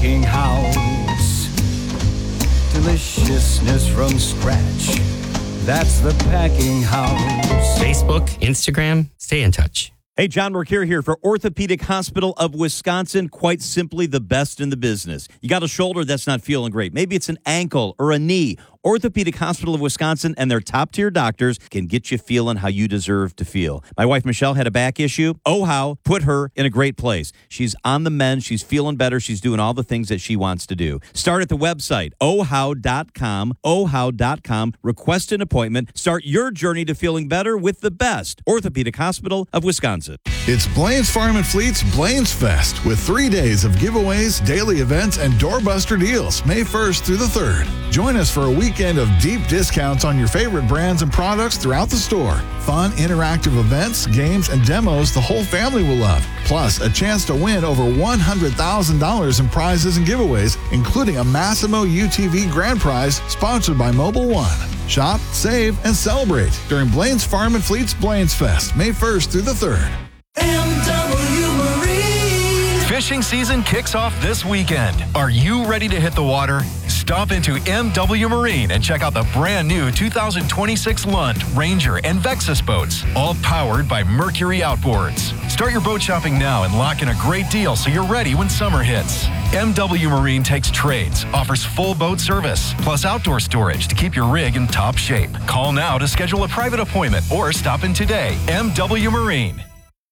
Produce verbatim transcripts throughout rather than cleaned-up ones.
Packing House. Deliciousness from scratch. That's the Packing House. Facebook, Instagram, stay in touch. Hey, John Mercure here for Orthopedic Hospital of Wisconsin. Quite simply the best in the business. You got a shoulder that's not feeling great. Maybe it's an ankle or a knee. Orthopedic Hospital of Wisconsin and their top-tier doctors can get you feeling how you deserve to feel. My wife, Michelle, had a back issue. Oh, how put her in a great place. She's on the mend. She's feeling better. She's doing all the things that she wants to do. Start at the website, oh how dot com, oh how dot com. Request an appointment. Start your journey to feeling better with the best. Orthopedic Hospital of Wisconsin. It's Blaine's Farm and Fleet's Blaine's Fest with three days of giveaways, daily events, and doorbuster deals May first through the third. Join us for a weekend of deep discounts on your favorite brands and products throughout the store. Fun, interactive events, games, and demos the whole family will love. Plus, a chance to win over one hundred thousand dollars in prizes and giveaways, including a Massimo U T V grand prize sponsored by Mobile One. Shop, save, and celebrate during Blaine's Farm and Fleet's Blaine's Fest, May first through the third. M W Marine. Fishing season kicks off this weekend. Are you ready to hit the water? Stop into M W Marine and check out the brand new two thousand twenty-six Lund, Ranger, and Vexus boats, all powered by Mercury Outboards. Start your boat shopping now and lock in a great deal so you're ready when summer hits. M W Marine takes trades, offers full boat service, plus outdoor storage to keep your rig in top shape. Call now to schedule a private appointment or stop in today. M W Marine.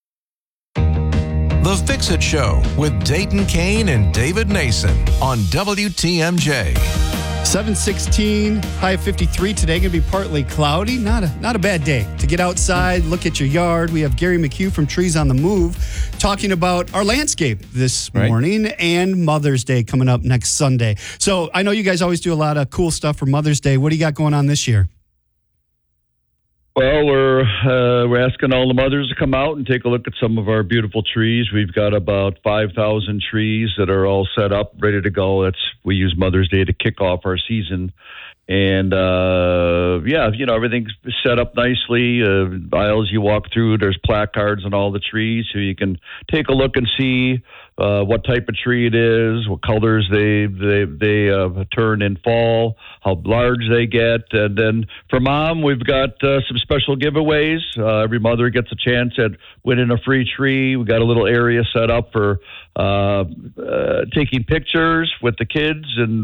The Fix-It Show with Dayton Kane and David Nason on W T M J. seven sixteen, high of fifty-three today. Going to be partly cloudy. Not a not a bad day to get outside, look at your yard. We have Gary McHugh from Trees on the Move talking about our landscape this Right. morning and Mother's Day coming up next Sunday. So I know you guys always do a lot of cool stuff for Mother's Day. What do you got going on this year? Well, we're uh, we're asking all the mothers to come out and take a look at some of our beautiful trees. We've got about five thousand trees that are all set up, ready to go. That's we use Mother's Day to kick off our season. And, uh, yeah, you know, everything's set up nicely. Uh, aisles you walk through, there's placards on all the trees, so you can take a look and see uh, what type of tree it is, what colors they they they uh, turn in fall, how large they get. And then for Mom, we've got uh, some special giveaways. Uh, every mother gets a chance at winning a free tree. We got a little area set up for uh, uh, taking pictures with the kids, and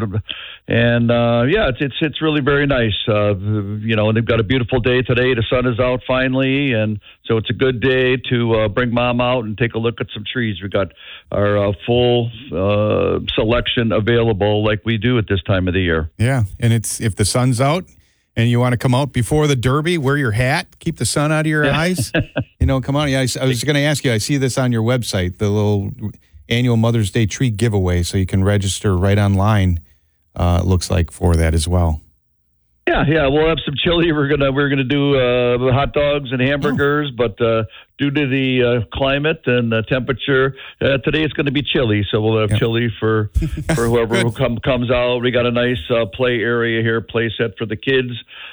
and uh, yeah, it's it's it's really very nice. Uh, you know, and they've got a beautiful day today. The sun is out finally, and so it's a good day to uh, bring Mom out and take a look at some trees. We got our uh, full uh, selection available, like we do at this time of the year. Yeah, and it's if the sun's out and you want to come out before the Derby, wear your hat, keep the sun out of your eyes. You know, come on. Yeah, I, I was going to ask you. I see this on your website, the little annual Mother's Day tree giveaway, so you can register right online. Uh, it looks like for that as well. Yeah, yeah, we'll have some chili. We're gonna we're gonna do uh, hot dogs and hamburgers, oh. but uh, due to the uh, climate and the temperature, uh, today it's going to be chili. So we'll have yep. chili for for whoever who come, comes out. We got a nice uh, play area here, play set for the kids.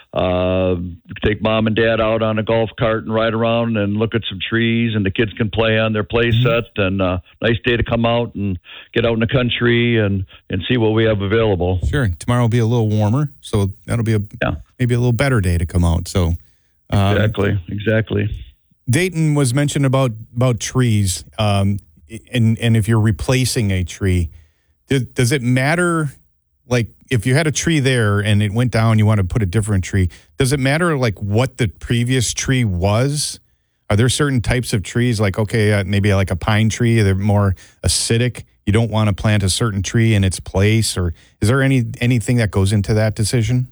Uh, take Mom and Dad out on a golf cart and ride around and look at some trees, and the kids can play on their play mm-hmm. set. And uh, nice day to come out and get out in the country and, and see what we have available. Sure. Tomorrow will be a little warmer, so that'll be a yeah. maybe a little better day to come out. So um, exactly, exactly. Dayton was mentioned about about trees, um, and and if you're replacing a tree, does, does it matter? Like if you had a tree there and it went down, you want to put a different tree. Does it matter like what the previous tree was? Are there certain types of trees like, okay, uh, maybe like a pine tree, they're more acidic. You don't want to plant a certain tree in its place, or is there any anything that goes into that decision?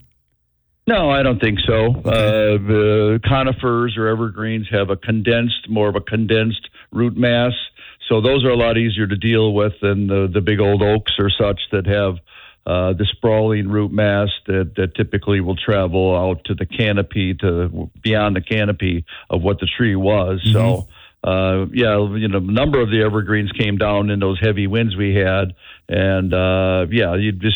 No, I don't think so. Okay. Uh, the conifers or evergreens have a condensed, more of a condensed root mass. So those are a lot easier to deal with than the, the big old oaks or such that have uh, the sprawling root mass that, that typically will travel out to the canopy, to beyond the canopy of what the tree was. Mm-hmm. So, uh, yeah, you know, a number of the evergreens came down in those heavy winds we had. And, uh, yeah, you just